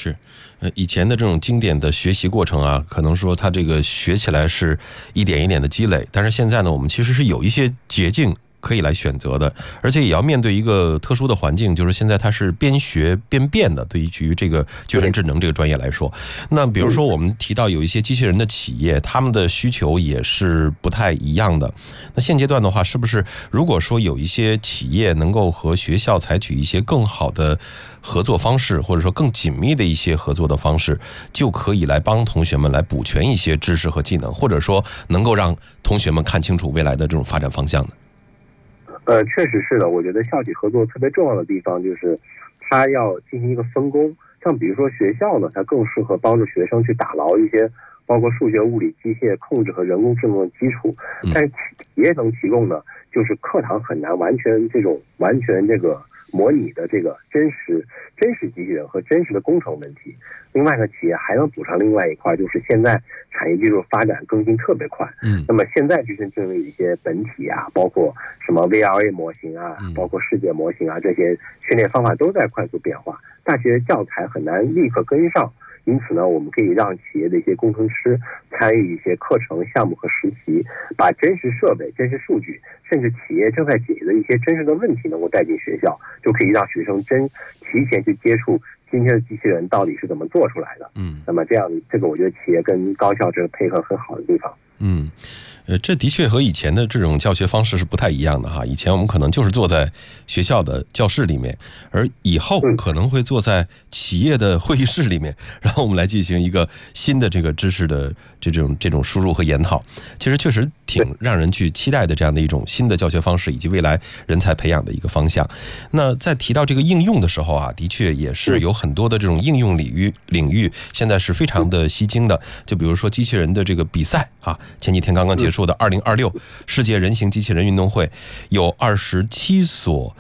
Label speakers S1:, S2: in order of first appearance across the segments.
S1: 是，以前的这种经典的学习过程啊，可能说它这个学起来是一点一点的积累，但是现在呢，我们其实是有一些捷径可以来选择的，而且也要面对一个特殊的环境，就是现在它是边学边变的。对于这个计算智能这个专业来说，那比如说我们提到有一些机器人的企业，他们的需求也是不太一样的。那现阶段的话，是不是如果说有一些企业能够和学校采取一些更好的合作方式，或者说更紧密的一些合作的方式，就可以来帮同学们来补全一些知识和技能，或者说能够让同学们看清楚未来的这种发展方向呢？
S2: 确实是的，我觉得校企合作特别重要的地方就是它要进行一个分工。像比如说学校呢，它更适合帮助学生去打牢一些包括数学、物理、机械控制和人工智能的基础，但是企业能提供的就是课堂很难完全这个模拟的这个真实机器人和真实的工程问题。另外呢，企业还能补上另外一块，就是现在产业技术发展更新特别快。那么现在计算智能有一些本体啊，包括什么 VLA 模型啊，包括世界模型啊，这些训练方法都在快速变化，大学教材很难立刻跟上。因此呢，我们可以让企业的一些工程师参与一些课程项目和实习，把真实设备、真实数据，甚至企业正在解决的一些真实的问题能够带进学校，就可以让学生提前去接触今天的机器人到底是怎么做出来的。那么这个我觉得企业跟高校这个配合很好的地方。
S1: 这的确和以前的这种教学方式是不太一样的哈。以前我们可能就是坐在学校的教室里面，而以后可能会坐在企业的会议室里面，然后我们来进行一个新的这个知识的这种输入和研讨。其实确实挺让人去期待的这样的一种新的教学方式，以及未来人才培养的一个方向。那在提到这个应用的时候啊，的确也是有很多的这种应用领域现在是非常的吸睛的。就比如说机器人的这个比赛啊，前几天刚刚结束的2026世界人形机器人运动会，有27所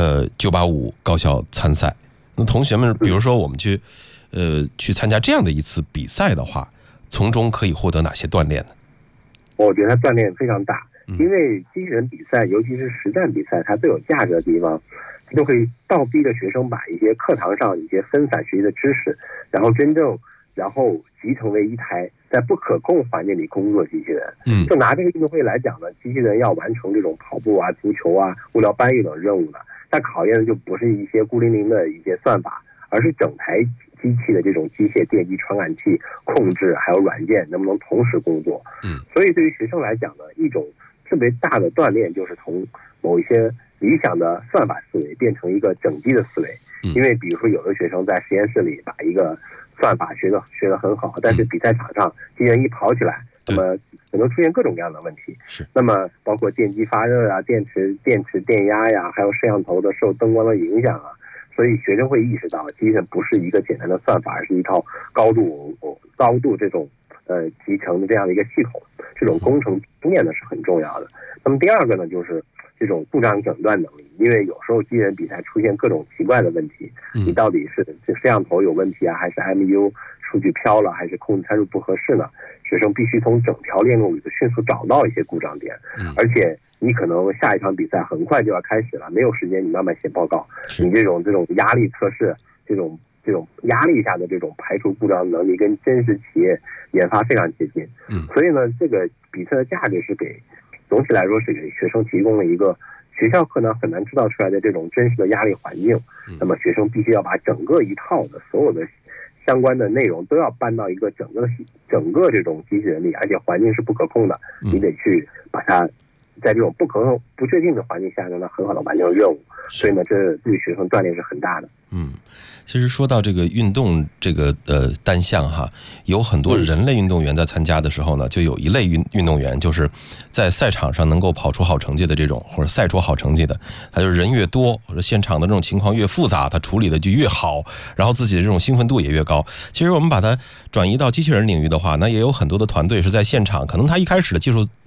S1: 985高校参赛。那同学们，比如说我们去参加这样的一次比赛的话，从中可以获得哪些锻炼呢？
S2: 我觉得它锻炼非常大，因为机器人比赛，尤其是实战比赛，它最有价值的地方，它就可以倒逼着学生把一些课堂上一些分散学习的知识，然后集成为一台在不可控环境里工作的机器人。就拿这个运动会来讲呢，机器人要完成这种跑步啊、足球啊、物料搬运等任务呢，它考验的就不是一些孤零零的一些算法，而是整台机器的这种机械、电机、传感器控制还有软件能不能同时工作。所以对于学生来讲呢，一种特别大的锻炼就是从某一些理想的算法思维变成一个整机的思维。因为比如说有的学生在实验室里把一个算法学得很好，但是比赛场上机器人一跑起来，那么可能出现各种各样的问题。那么包括电机发热啊、电池电压呀，还有摄像头的受灯光的影响啊。所以学生会意识到，机器人不是一个简单的算法，而是一套高度这种集成的这样的一个系统。这种工程经验呢是很重要的。那么第二个呢，就是这种故障诊断能力，因为有时候机器人比赛出现各种奇怪的问题，你到底是这摄像头有问题啊，还是 MU 数据飘了，还是控制参数不合适呢？学生必须从整条链路里迅速找到一些故障点，而且你可能下一场比赛很快就要开始了，没有时间你慢慢写报告，你这种压力测试，这种压力下的这种排除故障能力跟真实企业研发非常接近。所以呢，这个比赛的价值是总体来说是给学生提供了一个学校课呢很难制造出来的这种真实的压力环境。那么学生必须要把整个一套的所有的相关的内容都要搬到一个整个这种机器人里，而且环境是不可控的，你得去把它在这种不确定的环境下让它很好的完成任务。所以呢，这对学生锻炼是很大的。
S1: 其实说到这个运动这个单项哈，有很多人类运动员在参加的时候呢，就有一类运动员就是在赛场上能够跑出好成绩的这种，或者赛出好成绩的，他就是人越多，或者现场的这种情况越复杂，他处理的就越好，然后自己的这种兴奋度也越高。其实我们把它转移到机器人领域的话，那也有很多的团队是在现场，可能他一开始的技术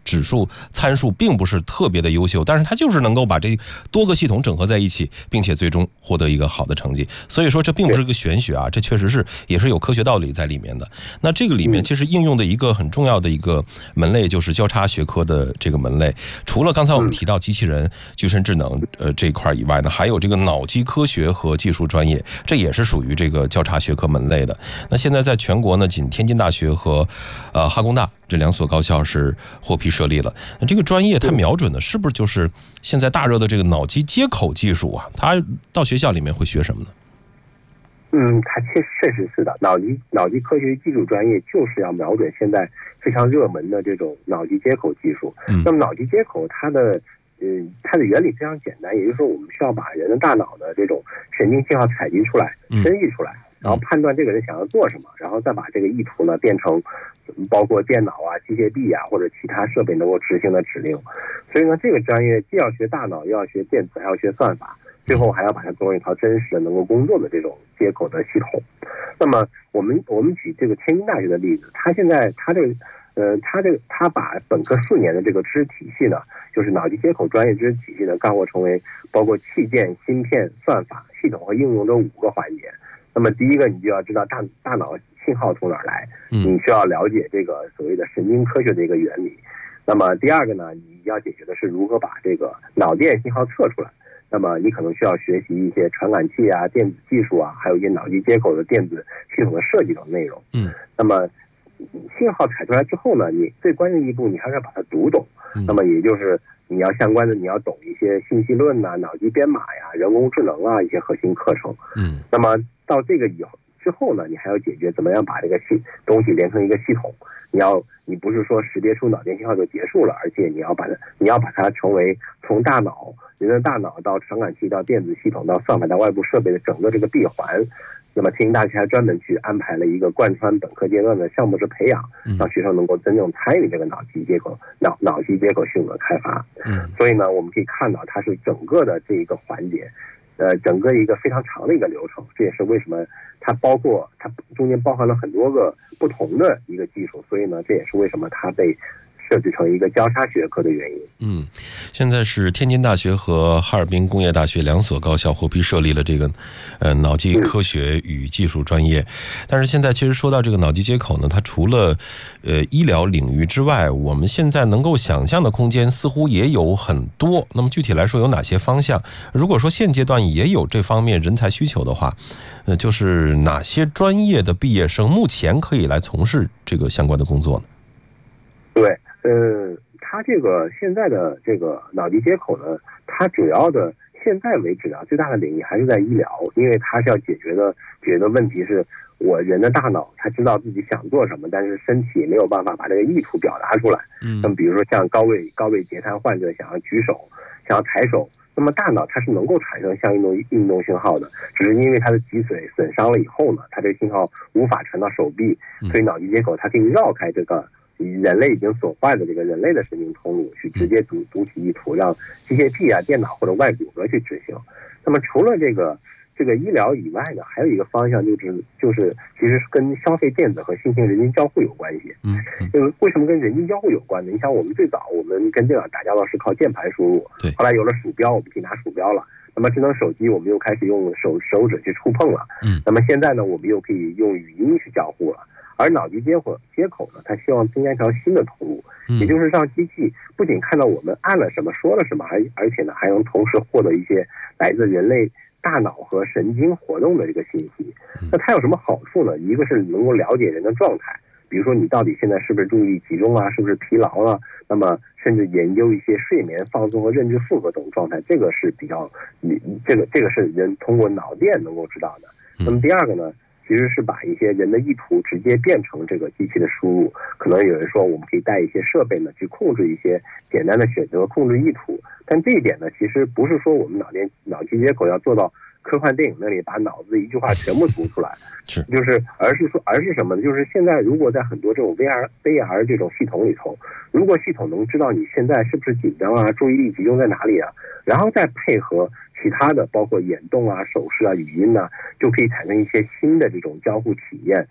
S1: 指数参数并不是特别的优秀，但是它就是能够把这多个系统整合在一起，并且最终获得一个好的成绩。所以说这并不是个玄学啊，这确实是也是有科学道理在里面的。那这个里面其实应用的一个很重要的一个门类就是交叉学科的这个门类。除了刚才我们提到机器人、具身智能这一块以外呢，还有这个脑机科学和技术专业，这也是属于这个交叉学科门类的。那现在在全国呢，仅天津大学和哈工大这2所高校是获批设立了。那这个专业它瞄准的是不是就是现在大热的这个脑机接口技术啊？它到学校里面会学什么呢？
S2: 它确实是的。脑机科学技术专业就是要瞄准现在非常热门的这种脑机接口技术。那么脑机接口它的原理非常简单，也就是说我们需要把人的大脑的这种神经信号采集出来、生译出来，然后判断这个人想要做什么，然后再把这个意图呢变成包括电脑啊、机械臂啊或者其他设备能够执行的指令。所以呢，这个专业既要学大脑，又要学电子，还要学算法，最后还要把它做成一套真实的能够工作的这种接口的系统。那么我们举这个天津大学的例子，他把本科4年的这个知识体系呢，就是脑机接口专业知识体系呢，概括成为包括器件、芯片、算法、系统和应用这5个环节。那么第一个，你就要知道大脑信号从哪儿来，你需要了解这个所谓的神经科学的一个原理。那么第二个呢，你要解决的是如何把这个脑电信号测出来。那么你可能需要学习一些传感器啊、电子技术啊，还有一些脑机接口的电子系统的设计等内容。那么信号采出来之后呢，你最关键一步，你还是要把它读懂。那么也就是你要懂一些信息论啊、脑机编码呀、人工智能啊一些核心课程。那么到这个之后呢，你还要解决怎么样把这个东西连成一个系统。你不是说识别出脑电信号就结束了，而且你要把它成为从人的大脑到传感器到电子系统到算法到外部设备的整个这个闭环。那么天津大学还专门去安排了一个贯穿本科阶段的项目式培养，让学生能够真正参与这个脑机接口系统的开发。所以呢，我们可以看到它是整个的这一个环节，整个一个非常长的一个流程。这也是为什么它中间包含了很多个不同的一个技术，所以呢，这也是为什么它被设置成一个交叉学科的原因。
S1: 现在是天津大学和哈尔滨工业大学2所高校获批设立了这个脑机科学与技术专业。但是现在其实说到这个脑机接口呢，它除了医疗领域之外，我们现在能够想象的空间似乎也有很多。那么具体来说有哪些方向？如果说现阶段也有这方面人才需求的话，就是哪些专业的毕业生目前可以来从事这个相关的工作呢？
S2: 对，它这个现在的这个脑机接口呢，它主要的现在为止啊，最大的领域还是在医疗，因为它是要解决的问题是，我人的大脑他知道自己想做什么，但是身体没有办法把这个意图表达出来。那么比如说像高位截瘫患者想要举手，想要抬手，那么大脑它是能够产生相应运动信号的，只是因为它的脊髓损伤了以后呢，它这个信号无法传到手臂，所以脑机接口它可以绕开这个人类已经损坏的这个人类的神经通路，去直接读取意图，让机械臂啊、电脑或者外骨骼去执行。那么除了这个医疗以外呢，还有一个方向就是其实跟消费电子和新型人机交互有关系。为什么跟人机交互有关呢？你想我们最早跟电脑打交道是靠键盘输入，后来有了鼠标，我们可以拿鼠标了。那么智能手机我们又开始用手指去触碰了。那么现在呢，我们又可以用语音去交互了。而脑机接口呢，它希望增加一条新的通路，也就是让机器不仅看到我们按了什么、说了什么，而且呢还能同时获得一些来自人类大脑和神经活动的这个信息。那它有什么好处呢？一个是能够了解人的状态，比如说你到底现在是不是注意力集中啊，是不是疲劳了，那么甚至研究一些睡眠、放松和认知负荷等状态，这个是比较这个是人通过脑电能够知道的。那么第二个呢，其实是把一些人的意图直接变成这个机器的输入。可能有人说我们可以带一些设备呢去控制一些简单的选择，控制意图。但这一点呢，其实不是说我们脑机接口要做到科幻电影那里把脑子一句话全部读出来，而是什么呢？就是现在如果在很多这种 VR 这种系统里头，如果系统能知道你现在是不是紧张啊，注意力集中在哪里啊，然后再配合其他的包括眼动啊、手势啊、语音啊，就可以产生一些新的这种交互体验。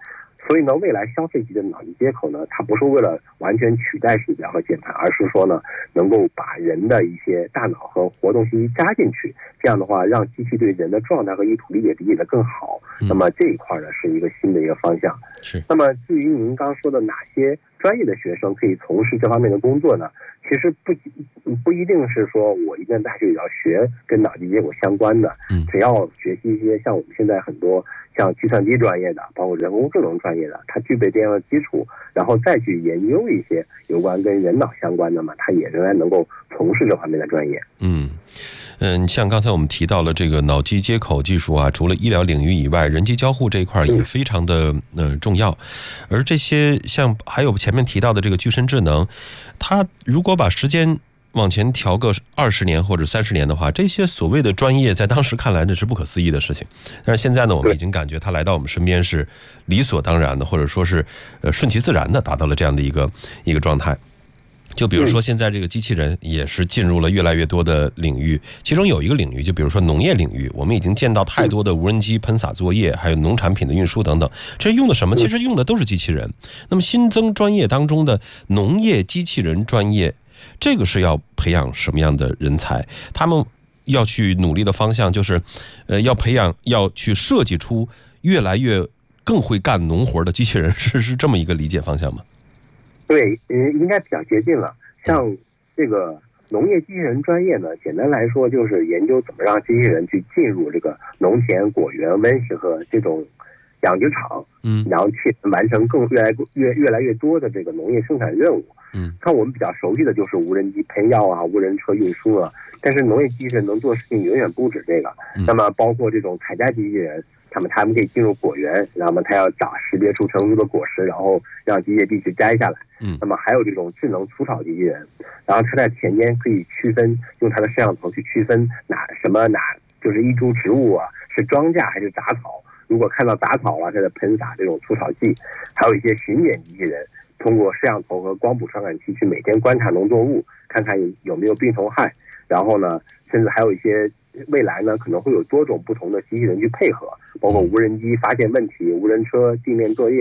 S2: 所以呢，未来消费级的脑机接口呢，它不是为了完全取代鼠标和键盘，而是说呢，能够把人的一些大脑和活动信息加进去，这样的话让机器对人的状态和意图理解得更好。那么这一块呢，是一个新的一个方向。
S1: 是。
S2: 那么至于您刚说的哪些专业的学生可以从事这方面的工作呢？其实不一定是说我一进大学也要学跟脑机接口相关的，只要学习一些像我们现在很多像计算机专业的，包括人工智能专业的，它具备这样的基础，然后再去研究一些有关跟人脑相关的嘛，它也仍然能够从事这方面的专业。
S1: 像刚才我们提到了这个脑机接口技术啊，除了医疗领域以外，人机交互这一块也非常的重要。而这些像还有前面提到的这个具身智能，它如果把时间往前调个20年或者30年的话，这些所谓的专业在当时看来那是不可思议的事情。但是现在呢，我们已经感觉它来到我们身边是理所当然的，或者说是顺其自然的达到了这样的一个状态。就比如说现在这个机器人也是进入了越来越多的领域，其中有一个领域就比如说农业领域，我们已经见到太多的无人机喷洒作业，还有农产品的运输等等，这用的什么？其实用的都是机器人。那么新增专业当中的农业机器人专业，这个是要培养什么样的人才？他们要去努力的方向就是要培养，要去设计出越来越更会干农活的机器人，是这么一个理解方向吗？
S2: 对，应该比较接近了。像这个农业机器人专业呢，简单来说就是研究怎么让机器人去进入这个农田、果园、温室和这种养殖场，然后去完成越来越多的这个农业生产任务。像我们比较熟悉的就是无人机喷药啊、无人车运输啊，但是农业机器人能做事情远远不止这个。那么包括这种采摘机器人，他们可以进入果园，那么它要识别出成熟的果实，然后让机械臂去摘下来。那么还有这种智能除草机器人，然后它在田间可以区分，用它的摄像头去区分哪就是一株植物啊是庄稼还是杂草，如果看到杂草啊，它在喷洒这种除草剂。还有一些巡检机器人，通过摄像头和光谱传感器去每天观察农作物，看看有没有病虫害。然后呢，甚至还有一些未来呢可能会有多种不同的机器人去配合，包括无人机发现问题、无人车地面作业。